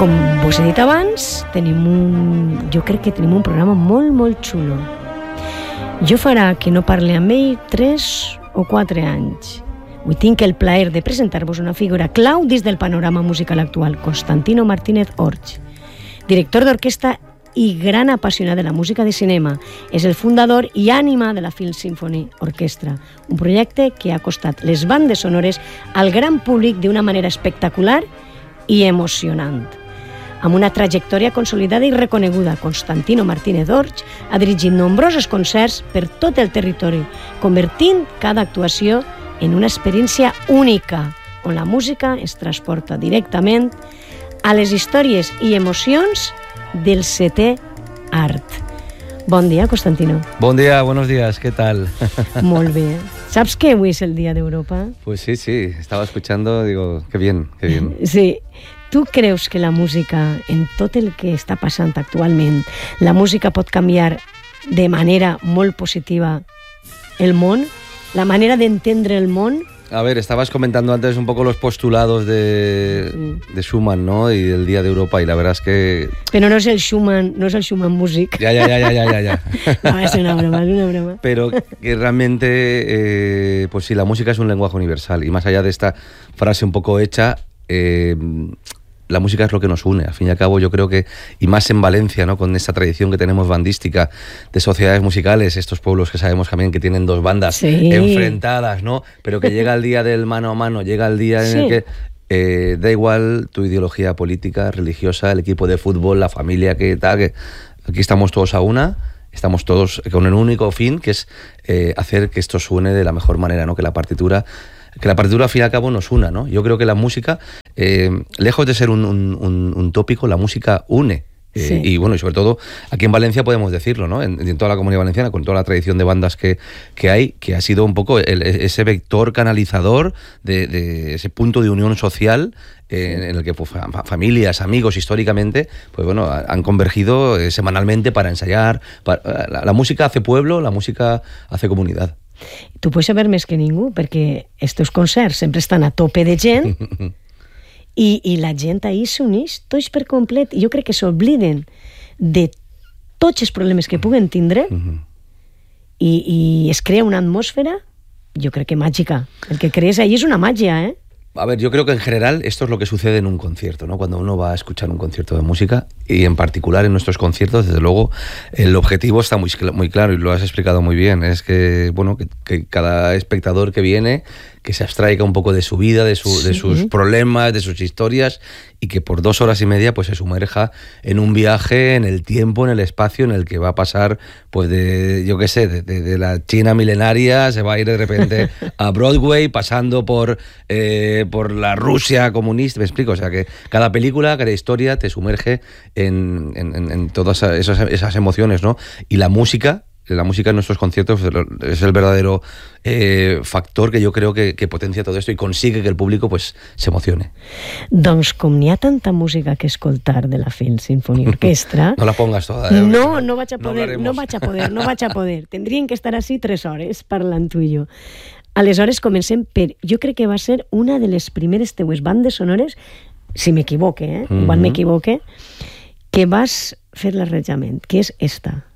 Com vos he dit abans, jo crec que tenim un programa molt xulo. Jo farà que no parle amb ell 3 o 4 anys. Avui tinc el plaer de presentar-vos una figura clau dins del panorama musical actual, Constantino Martínez Orts, director d'orquestra i gran apassionat de la música de cinema. És el fundador i ànima de la Film Symphony Orquestra, un projecte que ha acostat les bandes sonores al gran públic d'una manera espectacular i emocionant. Amb una trajectòria consolidada i reconeguda, Constantino Martínez Orts ha dirigit nombrosos concerts per tot el territori, convertint cada actuació en una experiència única, on la música es transporta directament a les històries i emocions del setè art. Bon dia, Constantino. Bon dia, buenos días, ¿qué tal? Molt bé. ¿Sabes que hoy es el Día de Europa? Pues sí, estaba escuchando, digo, qué bien. Sí. Tu creus que la música, en tot el que està passant actualment, la música pot canviar de manera molt positiva el món? La manera d'entendre el món? A ver, estabas comentando antes un poco los postulados de Schumann, ¿no? Y del Día de Europa, y la verdad es que... Pero no es el Schumann Music. Ya. No, es una broma. Pero que realmente, pues sí, la música es un lenguaje universal, y más allá de esta frase un poco hecha, la música es lo que nos une. Al fin y al cabo, yo creo que, y más en Valencia, ¿no? Con esta tradición que tenemos bandística de sociedades musicales, estos pueblos que sabemos también que tienen dos bandas enfrentadas, ¿no? Pero que llega el día del mano a mano, llega el día en el que da igual tu ideología política, religiosa, el equipo de fútbol, la familia, que tal, que aquí estamos todos a una. Estamos todos con un único fin, que es hacer que esto suene de la mejor manera, ¿no? Que la partitura al fin y al cabo nos una, ¿no? Yo creo que la música, lejos de ser un tópico, la música une. Y bueno, y sobre todo aquí en Valencia podemos decirlo, ¿no? En toda la Comunidad Valenciana, con toda la tradición de bandas que hay, que ha sido un poco ese vector canalizador de ese punto de unión social en el que pues, familias, amigos, históricamente, pues bueno, han convergido semanalmente para ensayar. La música hace pueblo, la música hace comunidad. Tu pots saber més que ningú, perquè estos concerts sempre estan a tope de gent i la gent ahir s'uneix tots per complet, i jo crec que s'obliden de tots els problemes que puguen tindre i es crea una atmosfera, jo crec que màgica. El que crees ahir és una màgia, ¿eh? A ver, yo creo que en general esto es lo que sucede en un concierto, ¿no? Cuando uno va a escuchar un concierto de música, y en particular en nuestros conciertos, desde luego, el objetivo está muy claro, y lo has explicado muy bien. Es que, bueno, que cada espectador que viene, que se abstraiga un poco de su vida, de sus problemas, de sus historias, y que por 2 horas y media pues se sumerja en un viaje, en el tiempo, en el espacio, en el que va a pasar, pues de la China milenaria, se va a ir de repente a Broadway, pasando por la Rusia comunista, me explico, o sea que cada película, cada historia te sumerge en todas esas emociones, ¿no? Y la música en nuestros conciertos es el verdadero factor que yo creo que potencia todo esto y consigue que el público pues se emocione. Doncs com n'hi ha tanta música que escoltar de la Film Symphony Orquestra... No la pongas toda. No vaig a poder. Tendrien que estar així 3 hores parlant tu i jo. Aleshores comencem per... Jo crec que va ser una de les primeres teues bandes sonores, si m'equivoque, igual m'equivoque, que vas fer l'arranjament, que és esta.